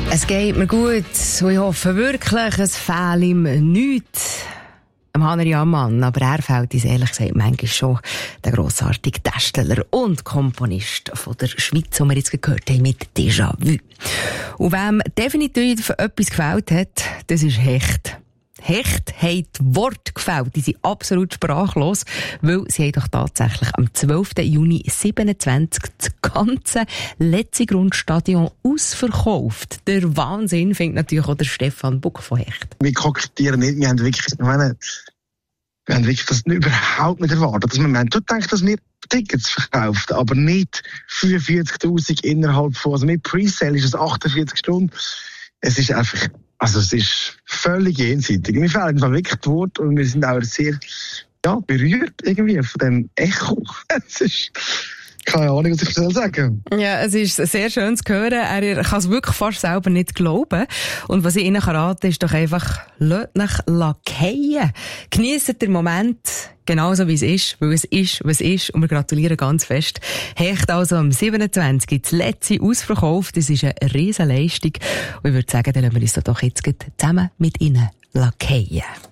Es geht mir gut und ich hoffe wirklich, es fehlt ihm nichts. Hanner Ammann, aber er fällt uns ehrlich gesagt manchmal schon der grossartige Darsteller und Komponist von der Schweiz, den wir jetzt gehört haben mit Déjà-vu. Und wem definitiv etwas gefällt hat, das ist Hecht. Hecht haben die Worte gefällt, die sind absolut sprachlos, weil sie haben doch tatsächlich am 12. Juni 27 das ganze Letzigrund-Stadion ausverkauft. Der Wahnsinn findet natürlich auch der Stefan Buck von Hecht. Wir kokettieren nicht, wir haben wirklich das überhaupt nicht erwartet. Wir haben gedacht, dass wir Tickets verkauft, aber nicht 45'000 innerhalb von, also mit Presale ist es 48 Stunden. Es ist einfach, es ist völlig jenseitig. Mir fehlen wirklich die Worte und wir sind auch sehr, berührt irgendwie von dem Echo. Es ist, keine Ahnung, was ich sagen soll. Ja, es ist sehr schön zu hören. Er kann es wirklich fast selber nicht glauben. Und was ich Ihnen raten kann, ist doch einfach, lasst euch fallen. Genießt den Moment, genauso wie es ist, weil es ist, was ist. Und wir gratulieren ganz fest. Hecht also am 27. das letzte ausverkauft. Das ist eine riesen Leistung. Und ich würde sagen, dann lassen wir uns doch jetzt zusammen mit Ihnen fallen.